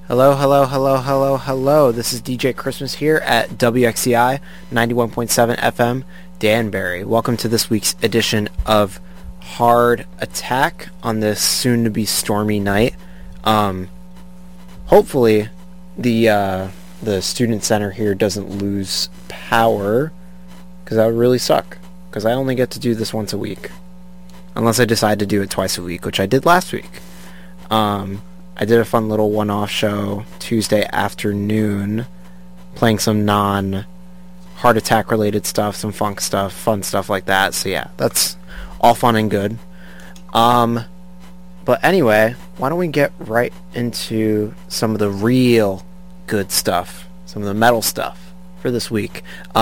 Hello, hello, hello, hello, hello. This is DJ Christmas here at WXCI 91.7 FM Danbury. Welcome to this week's edition of Hard Attack on this soon-to-be stormy night. Hopefully the student center here doesn't lose power, because that would really suck, because I only get to do this once a week. Unless I decide to do it twice a week, which I did last week. I did a fun little one-off show Tuesday afternoon, playing some non-Heart Attack related stuff, some funk stuff, fun stuff like that. So yeah, that's all fun and good. But anyway, why don't we get right into some of the real good stuff, some of the metal stuff for this week.